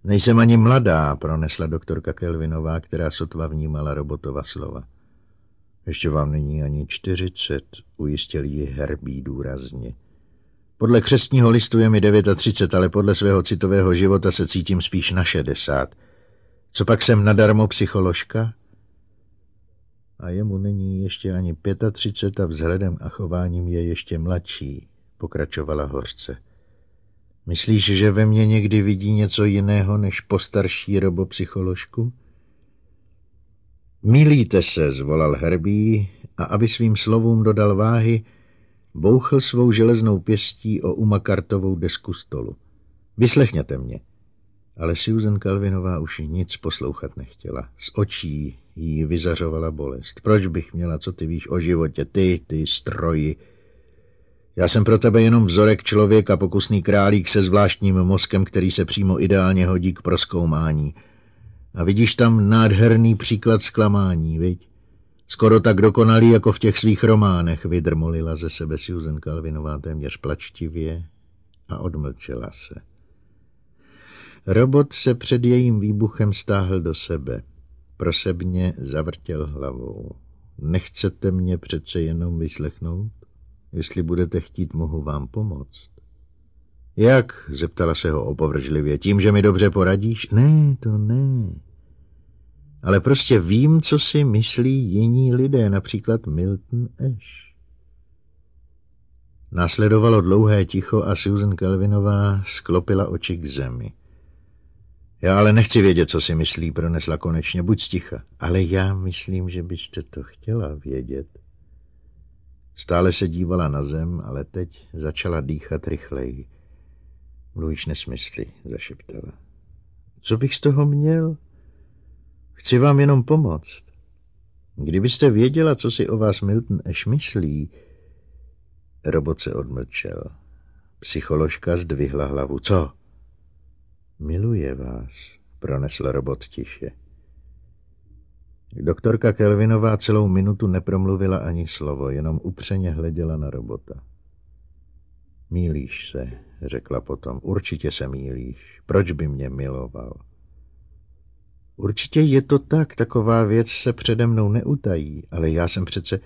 Nejsem ani mladá, pronesla doktorka Kelvinová, která sotva vnímala Robotova slova. Ještě vám není ani 40, ujistil ji Herbie důrazně. Podle křestního listu je mi 39, ale podle svého citového života se cítím spíš na 60. Co pak jsem nadarmo psycholožka? A jemu není ještě ani 35 a vzhledem a chováním je ještě mladší, pokračovala hořce. Myslíš, že ve mně někdy vidí něco jiného než postarší robopsycholožku? Mýlíte se, zvolal Herbie a aby svým slovům dodal váhy, bouchl svou železnou pěstí o umakartovou desku stolu. Vyslechněte mě. Ale Susan Kelvinová už nic poslouchat nechtěla. Z očí jí vyzařovala bolest. Proč bych měla, co ty víš o životě, ty stroji? Já jsem pro tebe jenom vzorek člověka, pokusný králík se zvláštním mozkem, který se přímo ideálně hodí k prozkoumání. A vidíš tam nádherný příklad zklamání, viď? Skoro tak dokonalý, jako v těch svých románech, vydrmolila ze sebe Susan Kelvinová téměř plačtivě a odmlčela se. Robot se před jejím výbuchem stáhl do sebe. Prosebně zavrtěl hlavou. Nechcete mě přece jenom vyslechnout? Jestli budete chtít, mohu vám pomoct. Jak? Zeptala se ho opovržlivě. Tím, že mi dobře poradíš? Ne, to ne. Ale prostě vím, co si myslí jiní lidé, například Milton Ash. Následovalo dlouhé ticho a Susan Kelvinová sklopila oči k zemi. Já ale nechci vědět, co si myslí, pronesla konečně, buď sticha. Ale já myslím, že byste to chtěla vědět. Stále se dívala na zem, ale teď začala dýchat rychleji. Mluvíš nesmysly, zašeptala. Co bych z toho měl? Chci vám jenom pomoct. Kdybyste věděla, co si o vás Milton Ash myslí... Robot se odmlčel. Psycholožka zdvihla hlavu. Co? Miluje vás, pronesl robot tiše. Doktorka Kelvinová celou minutu nepromluvila ani slovo, jenom upřeně hleděla na robota. Mýlíš se, řekla potom. Určitě se mýlíš. Proč by mě miloval? Určitě je to tak, taková věc se přede mnou neutají, ale já jsem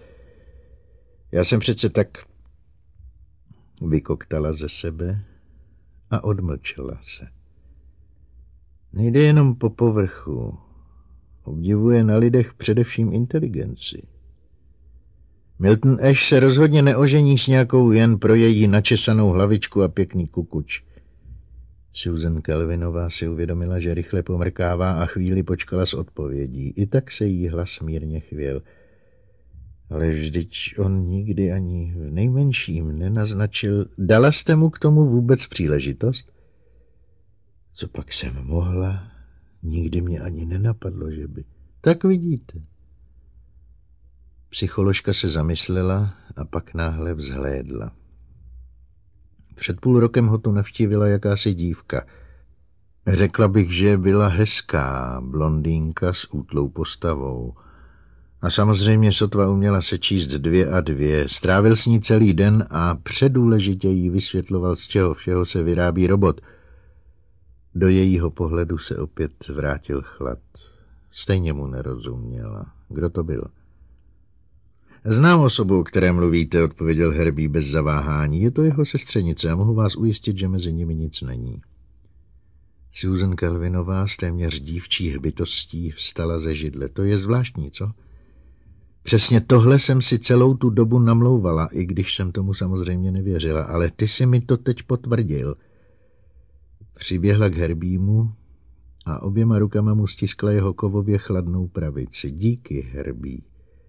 přece tak... Vykoktala ze sebe a odmlčela se. Nejde jenom po povrchu. Obdivuje na lidech především inteligenci. Milton Ash se rozhodně neožení s nějakou jen pro její načesanou hlavičku a pěkný kukuč. Susan Kelvinová si uvědomila, že rychle pomrkává a chvíli počkala s odpovědí. I tak se jí hlas mírně chvěl. Ale vždyť on nikdy ani v nejmenším nenaznačil. Dala jste mu k tomu vůbec příležitost? Co pak jsem mohla? Nikdy mě ani nenapadlo, že by. Tak vidíte. Psycholožka se zamyslela a pak náhle vzhlédla. Před půl rokem ho tu navštívila jakási dívka. Řekla bych, že byla hezká, blondýnka s útlou postavou. A samozřejmě sotva uměla sečíst 2 a 2. Strávil s ní celý den a předůležitě jí vysvětloval, z čeho všeho se vyrábí robot. Do jejího pohledu se opět vrátil chlad. Stejně mu nerozuměla. Kdo to byl? Znám osobu, o které mluvíte, odpověděl Herbie bez zaváhání. Je to jeho sestřenice a mohu vás ujistit, že mezi nimi nic není. Susan Kelvinová s téměř dívčí bytostí vstala ze židle. To je zvláštní, co? Přesně tohle jsem si celou tu dobu namlouvala, i když jsem tomu samozřejmě nevěřila, ale ty si mi to teď potvrdil. Přiběhla k Herbiemu a oběma rukama mu stiskla jeho kovově chladnou pravici. Díky, Herbie.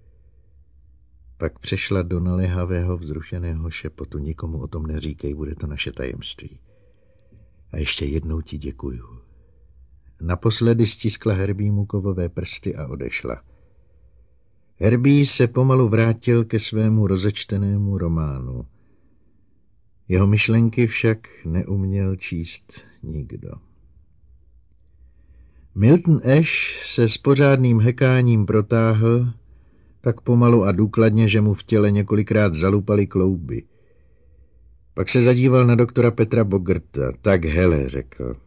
Pak přešla do naléhavého vzrušeného šepotu. Nikomu o tom neříkej, bude to naše tajemství. A ještě jednou ti děkuju. Naposledy stiskla Herbiemu kovové prsty a odešla. Herbie se pomalu vrátil ke svému rozečtenému románu. Jeho myšlenky však neuměl číst nikdo. Milton Ash se s pořádným hekáním protáhl, tak pomalu a důkladně, že mu v těle několikrát zalupaly klouby. Pak se zadíval na doktora Petra Bogerta. Tak hele, řekl.